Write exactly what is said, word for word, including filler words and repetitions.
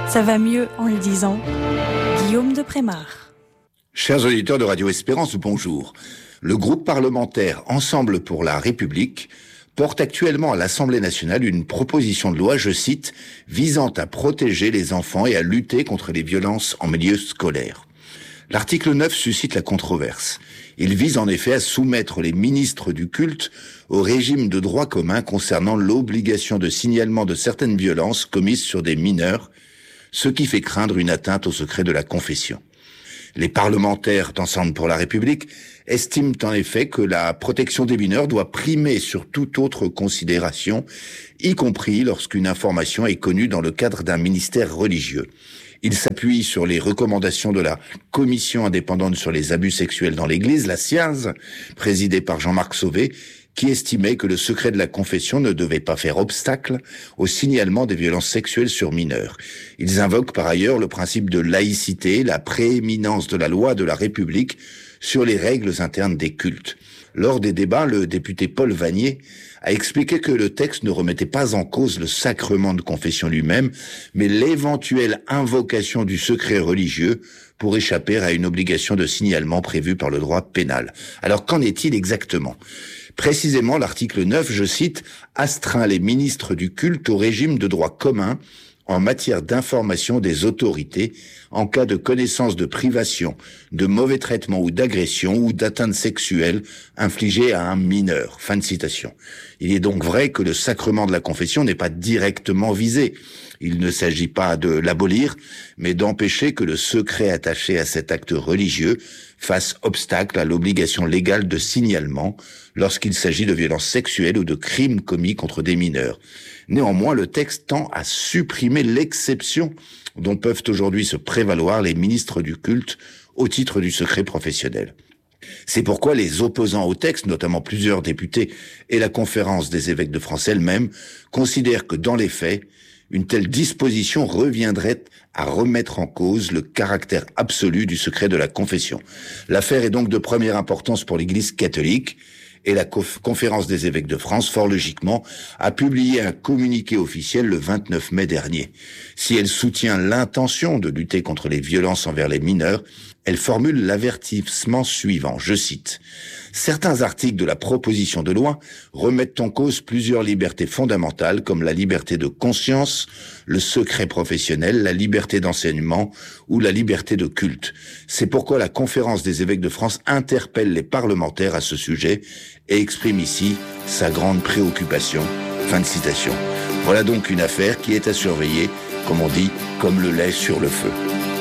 Ça va mieux en le disant. Guillaume de Prémar. Chers auditeurs de Radio Espérance, bonjour. Le groupe parlementaire Ensemble pour la République porte actuellement à l'Assemblée nationale une proposition de loi, je cite, visant à protéger les enfants et à lutter contre les violences en milieu scolaire. L'article neuf suscite la controverse. Il vise en effet à soumettre les ministres du culte au régime de droit commun concernant l'obligation de signalement de certaines violences commises sur des mineurs, ce qui fait craindre une atteinte au secret de la confession. Les parlementaires d'Ensemble pour la République estiment en effet que la protection des mineurs doit primer sur toute autre considération, y compris lorsqu'une information est connue dans le cadre d'un ministère religieux. Ils s'appuient sur les recommandations de la Commission indépendante sur les abus sexuels dans l'Église, la C I A Z, présidée par Jean-Marc Sauvé, qui estimait que le secret de la confession ne devait pas faire obstacle au signalement des violences sexuelles sur mineurs. Ils invoquent par ailleurs le principe de laïcité, la prééminence de la loi de la République sur les règles internes des cultes. Lors des débats, le député Paul Vannier a expliqué que le texte ne remettait pas en cause le sacrement de confession lui-même, mais l'éventuelle invocation du secret religieux pour échapper à une obligation de signalement prévue par le droit pénal. Alors qu'en est-il exactement ? Précisément, l'article neuf, je cite, astreint les ministres du culte au régime de droit commun en matière d'information des autorités en cas de connaissance de privation, de mauvais traitement ou d'agression ou d'atteinte sexuelle infligée à un mineur. Fin de citation. Il est donc vrai que le sacrement de la confession n'est pas directement visé. Il ne s'agit pas de l'abolir, mais d'empêcher que le secret attaché à cet acte religieux fasse obstacle à l'obligation légale de signalement lorsqu'il s'agit de violences sexuelles ou de crimes commis contre des mineurs. Néanmoins, le texte tend à supprimer l'exception dont peuvent aujourd'hui se prévaloir les ministres du culte au titre du secret professionnel. C'est pourquoi les opposants au texte, notamment plusieurs députés et la Conférence des évêques de France elle-même, considèrent que dans les faits, une telle disposition reviendrait à remettre en cause le caractère absolu du secret de la confession. L'affaire est donc de première importance pour l'Église catholique et la Conférence des évêques de France, fort logiquement, a publié un communiqué officiel le vingt-neuf mai dernier. Si elle soutient l'intention de lutter contre les violences envers les mineurs, elle formule l'avertissement suivant, je cite, « Certains articles de la proposition de loi remettent en cause plusieurs libertés fondamentales comme la liberté de conscience, le secret professionnel, la liberté d'enseignement ou la liberté de culte. C'est pourquoi la Conférence des évêques de France interpelle les parlementaires à ce sujet et exprime ici sa grande préoccupation. » Fin de citation. Voilà donc une affaire qui est à surveiller, comme on dit, comme le lait sur le feu.